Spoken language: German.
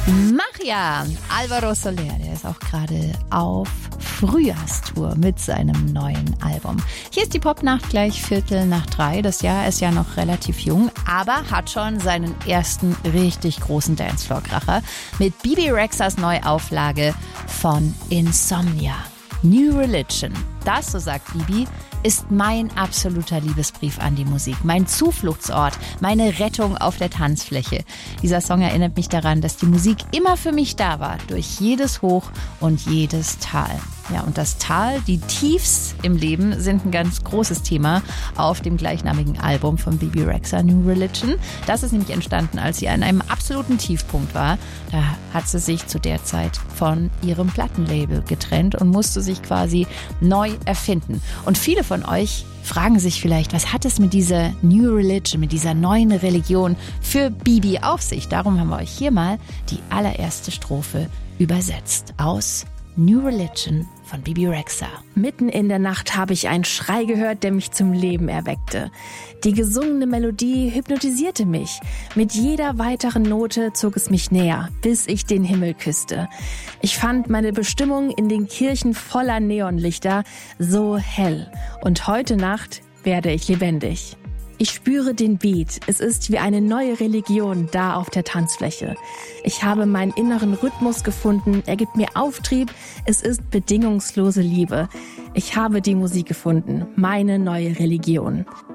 Magia, Alvaro Soler, der ist auch gerade auf Frühjahrstour mit seinem neuen Album. Hier ist die Popnacht gleich 2:45. Das Jahr ist ja noch relativ jung, aber hat schon seinen ersten richtig großen Dancefloor-Kracher mit Bebe Rexhas Neuauflage von Insomnia. New Religion. Das, so sagt Bibi, ist mein absoluter Liebesbrief an die Musik. Mein Zufluchtsort, meine Rettung auf der Tanzfläche. Dieser Song erinnert mich daran, dass die Musik immer für mich da war, durch jedes Hoch und jedes Tal. Ja, und das Tal, die Tiefs im Leben sind ein ganz großes Thema auf dem gleichnamigen Album von Bebe Rexha, New Religion. Das ist nämlich entstanden, als sie an einem absoluten Tiefpunkt war. Da hat sie sich zu der Zeit von ihrem Plattenlabel getrennt und musste sich quasi neu erfinden. Und viele von euch fragen sich vielleicht, was hat es mit dieser New Religion, mit dieser neuen Religion für Bibi auf sich? Darum haben wir euch hier mal die allererste Strophe übersetzt aus New Religion von Bebe Rexha. Mitten in der Nacht habe ich einen Schrei gehört, der mich zum Leben erweckte. Die gesungene Melodie hypnotisierte mich. Mit jeder weiteren Note zog es mich näher, bis ich den Himmel küsste. Ich fand meine Bestimmung in den Kirchen voller Neonlichter so hell. Und heute Nacht werde ich lebendig. Ich spüre den Beat. Es ist wie eine neue Religion da auf der Tanzfläche. Ich habe meinen inneren Rhythmus gefunden. Er gibt mir Auftrieb. Es ist bedingungslose Liebe. Ich habe die Musik gefunden. Meine neue Religion.